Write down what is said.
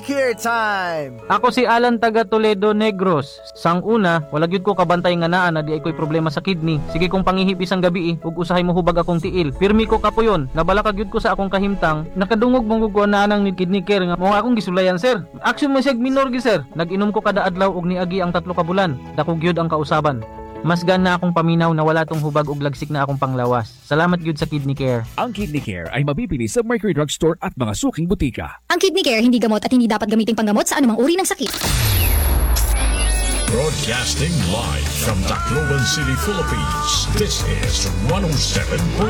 Care time! Ako si Alan taga Toledo Negros. Sang una, wala gyud ko kabantay nga naa na di ay ko'y problema sa kidney. Sige kong pangihip isang gabi ug usahay mo hubag akong tiil. Pirmi ko kapuyon, nabala ka gyud ko sa akong kahimtang. Nakadungog mong guguan na anang ni kidney care nga mo akong gisulayan sir. Action man siya minor gi sir. Nag-inom ko kada adlaw ug niagi ang 3 ka bulan. Dako gyud ang kausaban. Mas gana akong paminaw na wala tong hubag ug lagsik na akong panglawas. Salamat gyud sa kidney care. Ang Kidney Care ay mabibili sa Mercury Drugstore at mga suking butika. Ang Kidney Care hindi gamot at hindi dapat gamiting panggamot sa anumang uri ng sakit. Broadcasting live from Tacloban City, Philippines. This is 107.9